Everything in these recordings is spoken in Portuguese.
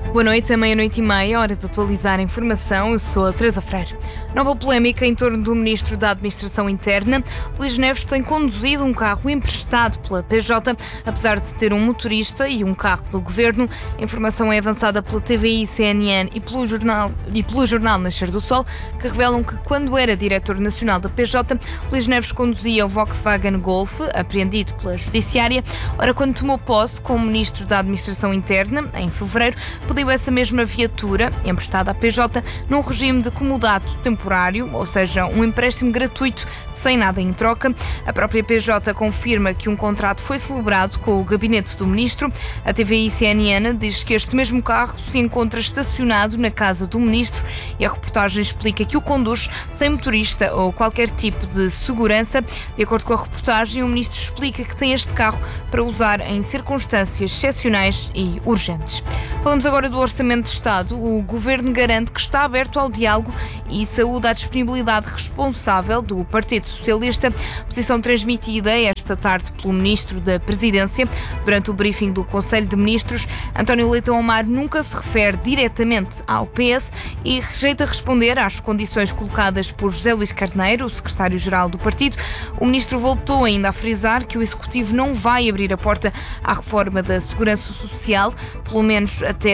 Boa noite, é 00:30, hora de atualizar a informação. Eu sou a Teresa Freire. Nova polémica em torno do Ministro da Administração Interna. Luís Neves tem conduzido um carro emprestado pela PJ, apesar de ter um motorista e um carro do Governo. A informação é avançada pela TVI, CNN e pelo jornal Nascer do Sol, que revelam que quando era diretor nacional da PJ, Luís Neves conduzia o Volkswagen Golf, apreendido pela Judiciária. Ora, quando tomou posse como Ministro da Administração Interna, em fevereiro, pediu essa mesma viatura, emprestada à PJ, num regime de comodato temporário, ou seja, um empréstimo gratuito, sem nada em troca. A própria PJ confirma que um contrato foi celebrado com o gabinete do Ministro. A TVI CNN diz que este mesmo carro se encontra estacionado na casa do Ministro e a reportagem explica que o conduz sem motorista ou qualquer tipo de segurança. De acordo com a reportagem, o Ministro explica que tem este carro para usar em circunstâncias excepcionais e urgentes. Falamos agora do Orçamento de Estado. O Governo garante que está aberto ao diálogo e saúda a disponibilidade responsável do Partido Socialista, posição transmitida esta tarde pelo Ministro da Presidência. Durante o briefing do Conselho de Ministros, António Leitão Amar nunca se refere diretamente ao PS e rejeita responder às condições colocadas por José Luís Carneiro, o secretário-geral do partido. O Ministro voltou ainda a frisar que o Executivo não vai abrir a porta à reforma da Segurança Social, pelo menos até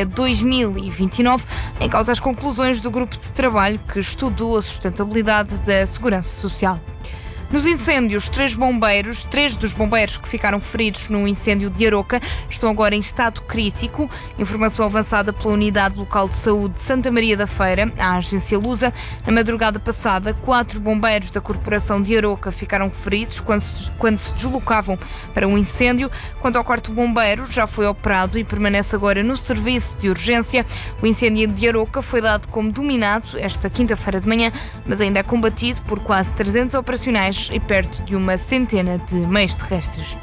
2029, em causa as conclusões do grupo de trabalho que estudou a sustentabilidade da Segurança Social. Nos incêndios, três dos bombeiros que ficaram feridos no incêndio de Aroca estão agora em estado crítico. Informação avançada pela Unidade Local de Saúde de Santa Maria da Feira, a agência Lusa. Na madrugada passada, 4 bombeiros da Corporação de Aroca ficaram feridos quando se deslocavam para um incêndio. Quanto ao 4º bombeiro, já foi operado e permanece agora no serviço de urgência. O incêndio de Aroca foi dado como dominado esta quinta-feira de manhã, mas ainda é combatido por quase 300 operacionais e perto de uma centena de meios terrestres.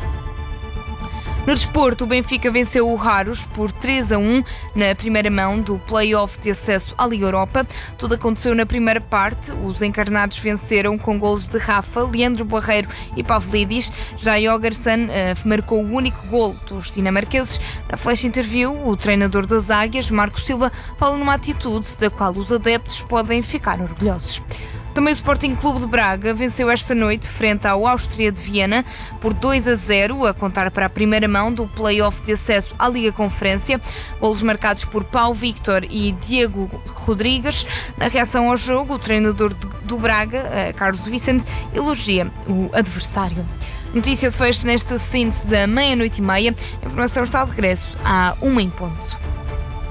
No desporto, o Benfica venceu o Raros por 3-1 na primeira mão do play-off de acesso à Liga Europa. Tudo aconteceu na primeira parte. Os encarnados venceram com golos de Rafa, Leandro Barreiro e Pavlidis. Já Jorgensen marcou o único golo dos dinamarqueses. Na flash interview, o treinador das Águias, Marco Silva, fala numa atitude da qual os adeptos podem ficar orgulhosos. Também o Sporting Clube de Braga venceu esta noite frente ao Áustria de Viena por 2-0, a contar para a primeira mão do play-off de acesso à Liga Conferência. Golos marcados por Pau Victor e Diego Rodrigues. Na reação ao jogo, o treinador do Braga, Carlos Vicente, elogia o adversário. Notícia de fecho nesta síntese da 00:30. A informação está de regresso à 1 em ponto.